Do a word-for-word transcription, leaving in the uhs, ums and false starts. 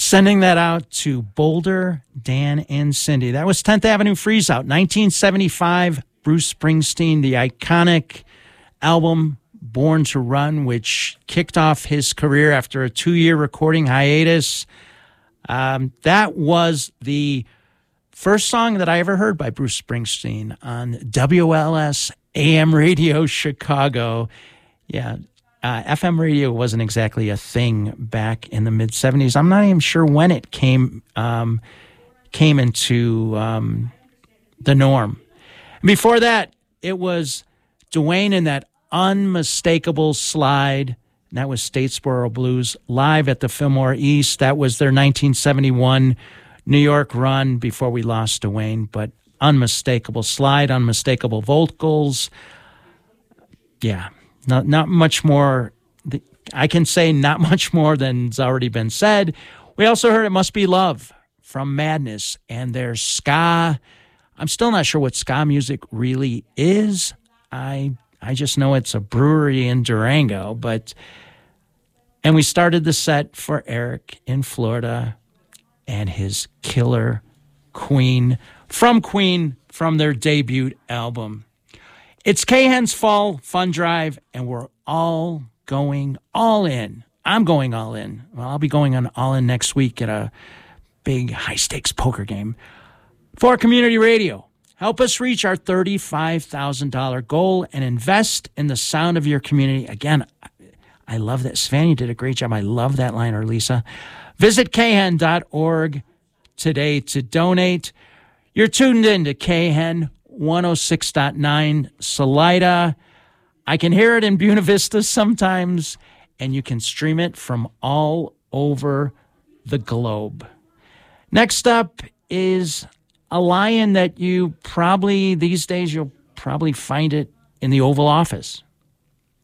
Sending that out to Boulder, Dan, and Cindy. That was tenth Avenue Freeze Out, nineteen seventy-five, Bruce Springsteen, the iconic album Born to Run, which kicked off his career after a two-year recording hiatus. Um, that was the first song that I ever heard by Bruce Springsteen on W L S A M Radio Chicago. Yeah, uh, F M radio wasn't exactly a thing back in the mid-seventies. I'm not even sure when it came um, came into um, the norm. And before that, it was Duane and that unmistakable slide. And that was Statesboro Blues live at the Fillmore East. That was their nineteen seventy-one New York run before we lost Duane. But unmistakable slide, unmistakable vocals. Yeah, not not much more. I can say not much more than's already been said. We also heard It Must Be Love from Madness and their ska. I'm still not sure what ska music really is. I I just know it's a brewery in Durango, but and we started the set for Eric in Florida and his killer Queen from Queen from their debut album. It's K-Hen's Fall Fun Drive, and we're all going all in. I'm going all in. Well, I'll be going on all in next week at a big high-stakes poker game for community radio. Help us reach our thirty-five thousand dollars goal and invest in the sound of your community. Again, I love that. Svan, you did a great job. I love that liner, Lisa. Visit K Hen dot org today to donate. You're tuned in to K Hen one oh six point nine Salida. I can hear it in Buena Vista sometimes, and you can stream it from all over the globe. Next up is a lion that you probably, these days, you'll probably find it in the Oval Office.